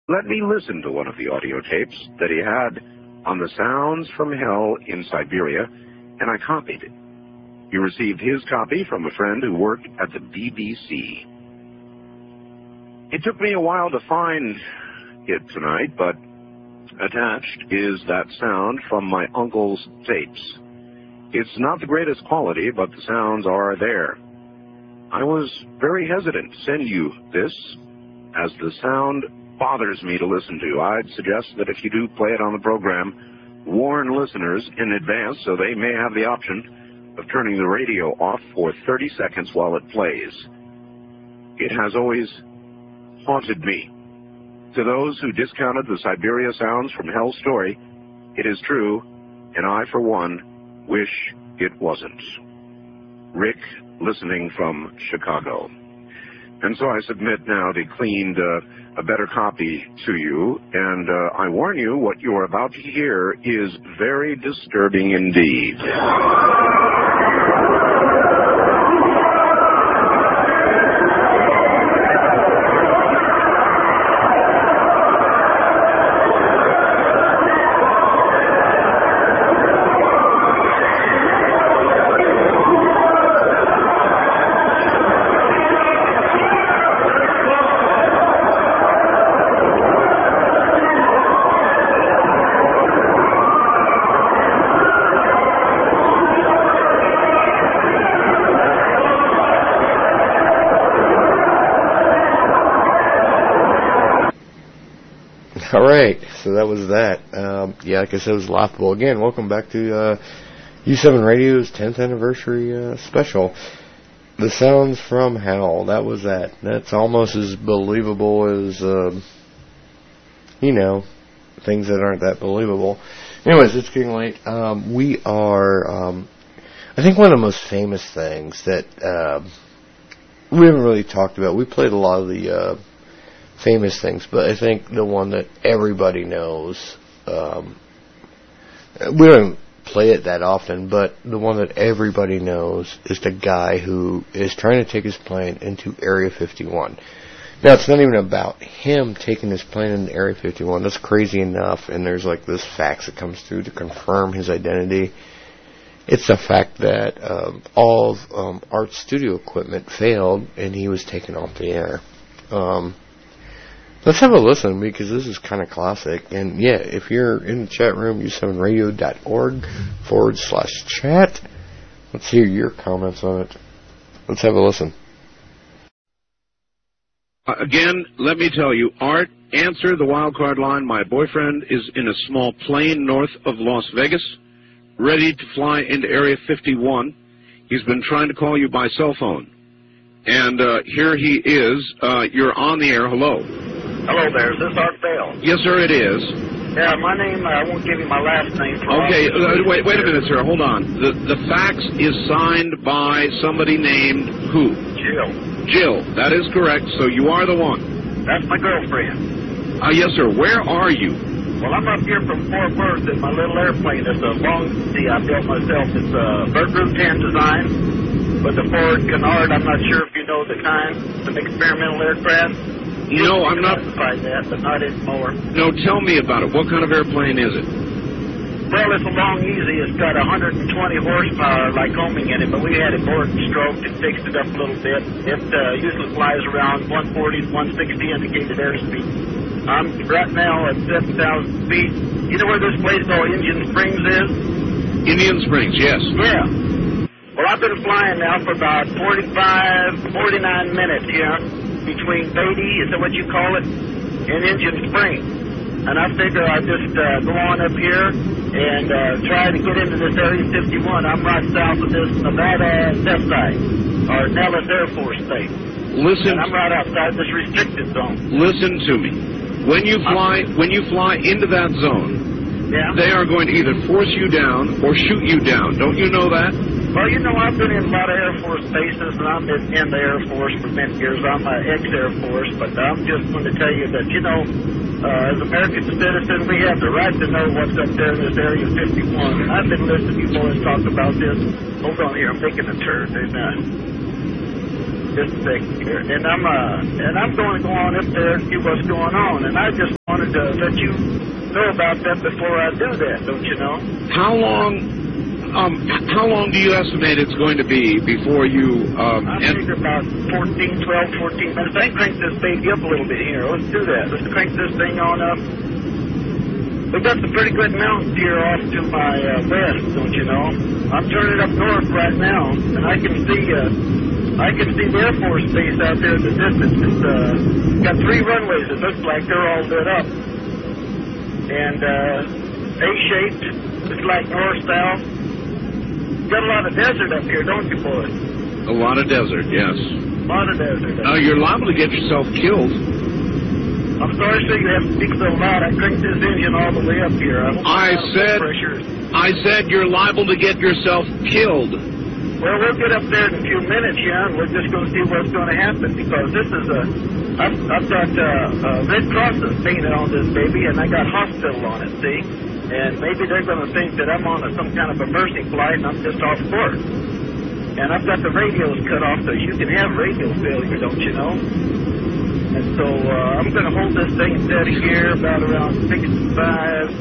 let me listen to one of the audio tapes that he had on the sounds from hell in Siberia, and I copied it. He received his copy from a friend who worked at the BBC. It took me a while to find it tonight, but attached is that sound from my uncle's tapes. It's not the greatest quality, but the sounds are there. I was very hesitant to send you this, as the sound bothers me to listen to. I'd suggest that if you do play it on the program, warn listeners in advance so they may have the option of turning the radio off for 30 seconds while it plays. It has always haunted me. To those who discounted the Siberia Sounds from Hell story, it is true, and I, for one, wish it wasn't. Rick, listening from Chicago. And so I submit now the cleaned, a better copy to you, and I warn you, what you are about to hear is very disturbing indeed. All right, so that was that. Yeah, like I said, it was laughable. Again, welcome back to U7 Radio's 10th anniversary special. The Sounds from Hell, that was that. That's almost as believable as, things that aren't that believable. Anyways, it's getting late. We are, I think one of the most famous things that we haven't really talked about. We played a lot of the famous things, but I think the one that everybody knows, we don't play it that often, but the one that everybody knows is the guy who is trying to take his plane into Area 51. Now, it's not even about him taking his plane into Area 51. That's crazy enough, and there's like this fax that comes through to confirm his identity. It's the fact that all of Art's studio equipment failed, and he was taken off the air. Let's have a listen, because this is kind of classic. And yeah, if you're in the chat room, u7radio.org/chat. Let's hear your comments on it. Let's have a listen. Again, let me tell you, Art, answer the wildcard line. My boyfriend is in a small plane north of Las Vegas, ready to fly into Area 51. He's been trying to call you by cell phone. And here he is. You're on the air. Hello. Hello there. Is this Art Bell? Yes, sir, it is. Yeah, my name, I won't give you my last name. Okay, wait a minute, sir. Hold on. The fax is signed by somebody named who? Jill. Jill. That is correct. So you are the one. That's my girlfriend. Yes, sir. Where are you? Well, I'm up here from Fort Worth in my little airplane. It's a long I built myself. It's a Berggruen 10 design with the Ford Canard. I'm not sure if you know the kind. It's an experimental aircraft. No, I'm not. That, but not anymore. No, tell me about it. What kind of airplane is it? Well, it's a Long Easy. It's got 120 horsepower Lycoming in it, but we had it bored and stroked and fixed it up a little bit. It usually flies around 140 to 160 indicated airspeed. I'm right now at 7,000 feet. You know where this place called Indian Springs is? Indian Springs, yes. Yeah. Well, I've been flying now for about 49 minutes here between Beatty, is that what you call it, and Indian Springs. And I figure I'll just go on up here and try to get into this Area 51. I'm right south of this Nevada test site, or Nellis Air Force Base. Listen. And I'm right outside this restricted zone. Listen to me. When you fly into that zone, yeah, they are going to either force you down or shoot you down. Don't you know that? Well, you know, I've been in a lot of Air Force bases, and I'm in the Air Force for many years. I'm an ex-Air Force, but I'm just going to tell you that, you know, as American citizens, we have the right to know what's up there in this Area 51. And I've been listening to you boys talk about this. Hold on here, I'm taking a turn. And just a second here. And I'm going to go on up there and see what's going on. And I just would let you know about that before I do that, don't you know? How long do you estimate it's going to be before you... I figure about 12, 14 minutes. I can crank this baby up a little bit here. Let's do that. Let's crank this thing on up. We've got some pretty good mountains here off to my west, don't you know? I'm turning up north right now, and I can see the Air Force Base out there in the distance. It's got 3 runways. It looks like they're all lit up. And A-shaped. It's like north-south. Got a lot of desert up here, don't you, boys? A lot of desert, yes. A lot of desert. You're liable to get yourself killed. I'm sorry, sir, you have to speak so loud. I cranked this engine all the way up here. I said you're liable to get yourself killed. Well, we'll get up there in a few minutes, yeah, and we're just going to see what's going to happen, because this is I've got Red Crosses painted on this baby, and I got hospital on it, see? And maybe they're going to think that I'm on some kind of a mercy flight, and I'm just off course. And I've got the radios cut off, so you can have radio failure, don't you know? And so I'm going to hold this thing steady here about around 65,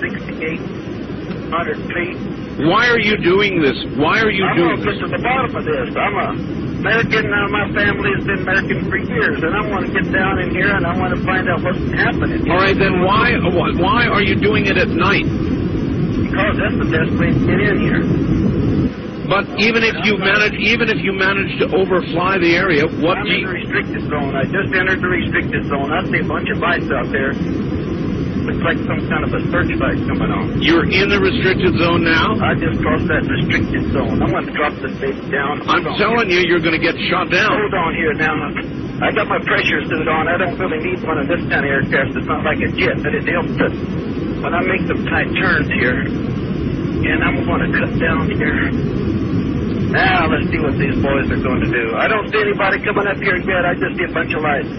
6,800 feet. Why are you doing this? Why are you doing this? I'm going to get to the bottom of this. I'm a American. My family has been American for years, and I want to get down in here, and I want to find out what's happening. All right, then why are you doing it at night? Because that's the best way to get in here. But even if you manage to overfly the area, what I'm in the restricted zone. I just entered the restricted zone. I see a bunch of lights out there. Looks like some kind of a searchlight coming on. You're in the restricted zone now? I just crossed that restricted zone. I'm going to drop this baby down. I'm telling you, you're going to get shot down. Hold on here now. I got my pressure suit on. I don't really need one of this kind of aircraft. It's not like a jet, but it helps us when I make some tight turns here. And I'm going to cut down here. Now, let's see what these boys are going to do. I don't see anybody coming up here yet. I just see a bunch of lights.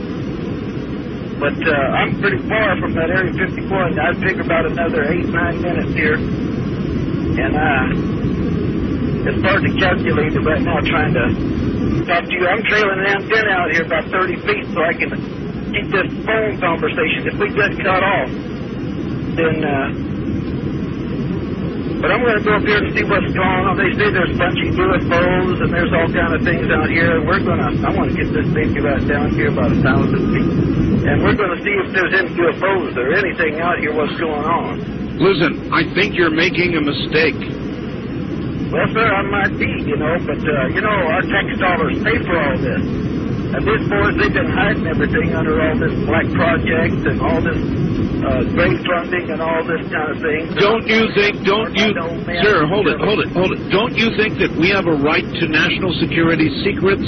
But I'm pretty far from that Area 51. I'd figure about another 8-9 minutes here. And it's hard to calculate it right now trying to talk to you. I'm trailing an antenna out here about 30 feet so I can keep this phone conversation. If we get cut off, then... But I'm going to go up here and see what's going on. They say there's a bunch of UFOs and there's all kind of things out here. And I want to get this baby right down here about 1,000 feet. And we're going to see if there's any UFOs or anything out here, what's going on. Listen, I think you're making a mistake. Well, sir, I might be, but, our tax dollars pay for all this. And these boys, they've been hiding everything under all this black project and all this great funding and all this kind of thing. Don't you, sir, hold it. Don't you think that we have a right to national security secrets?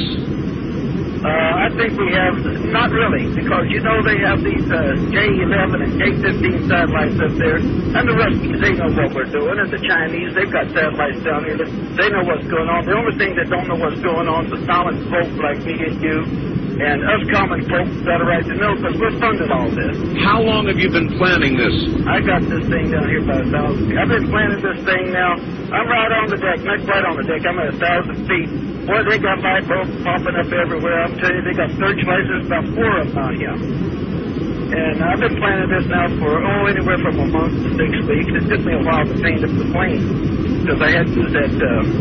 I think we have, not really, because they have these J-11 and J-15 satellites up there, and the Russians, they know what we're doing, and the Chinese, they've got satellites down here, they know what's going on. The only thing that don't know what's going on is the common folk like me and you, and us common folk got a right to know, because we're funding all this. How long have you been planning this? I got this thing down here about 1,000 feet. I've been planning this thing now. I'm right on the deck, not quite on the deck, I'm at 1,000 feet. Boy, they got light bulbs popping up everywhere. I'm telling you, they got searchlights. There's about 4 of them out here. And I've been planning this now for, anywhere from a month to 6 weeks. It took me a while to paint up the plane because I had to use that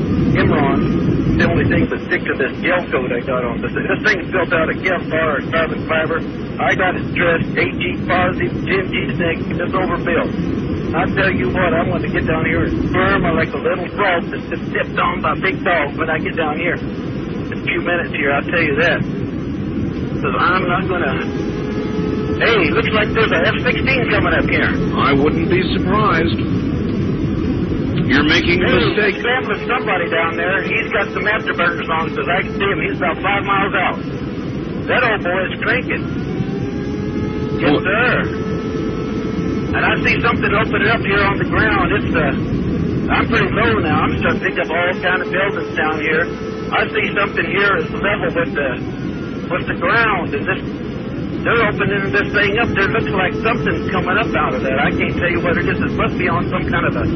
Imron. The only thing to stick to this gel coat I got on. This thing's built out of Kevlar or carbon fiber. I got it dressed 8G positive, 10G negative. It's overbuilt. I tell you what, I want to get down here and firm like a little frog that's just dipped on by a big dog when I get down here. In a few minutes here, I'll tell you that. Because I'm not going to... Hey, looks like there's a F-16 coming up here. I wouldn't be surprised. You're making a mistake. He's scrambling somebody down there. He's got some afterburners on because I can see him. He's about 5 miles out. That old boy is cranking. Yes, sir. And I see something opening up here on the ground. I'm pretty low now. I'm starting to pick up all kind of buildings down here. I see something here is level with the ground. And they're opening this thing up. There looks like something's coming up out of that. I can't tell you what it is. It must be on some kind of a...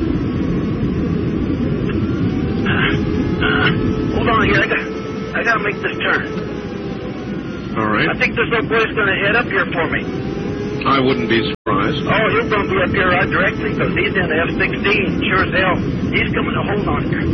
hold on here. I got to make this turn. All right. I think this little boy's going to head up here for me. I wouldn't be surprised. Oh, he's going to be up here right directly because he's in the F-16. Sure as hell. He's coming to hold on here.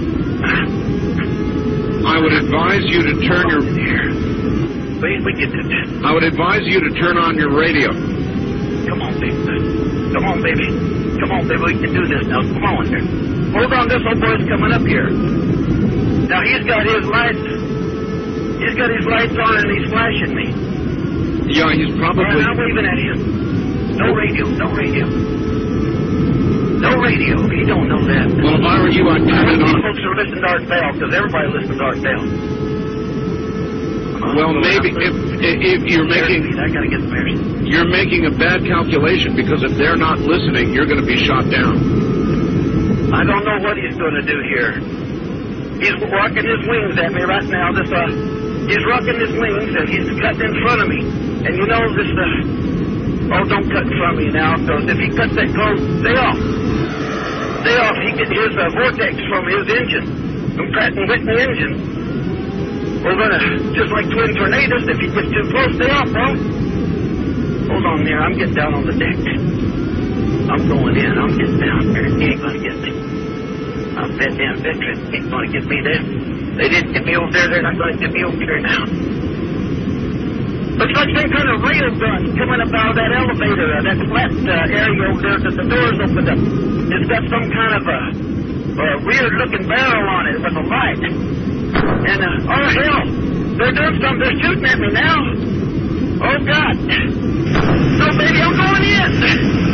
I would advise you to turn your... Please, we get this. I would advise you to turn on your radio. Come on, baby. Come on, baby. Come on, baby. We can do this now. Come on here. Hold on. This old boy's coming up here. Now, he's got his lights. He's got his lights on and he's flashing me. Yeah, he's probably... All right, I'm waving at him. No radio. No radio. No radio. He don't know that. Well, if I were you, I'd turn it on. Folks are listening to Art Bell because everybody listens to Art Bell. Well, maybe if you're making... I gotta get married. You're making a bad calculation because if they're not listening, you're going to be shot down. I don't know what he's going to do here. He's rocking his wings at me right now. He's rocking his wings and he's cutting in front of me. And you know this... Oh, don't cut in front of me now, because if he cuts that close, stay off. Stay off. He gets his vortex from his engine, from Pratt & Whitney engine. We're going to, just like twin tornadoes, if he gets too close, stay off, bro. Hold on there. I'm getting down on the deck. I'm going in. I'm getting down there. He ain't going to get me. I'm that damn veteran. He ain't going to get me there. They didn't get me over there. They're not going to get me over here now. Looks like some kind of rail gun coming up out of that elevator, that flat area over there that the doors opened up. It's got some kind of a weird-looking barrel on it with a light. And, oh, hell, they're doing something. They're shooting at me now. Oh, God. No, baby, I'm going in.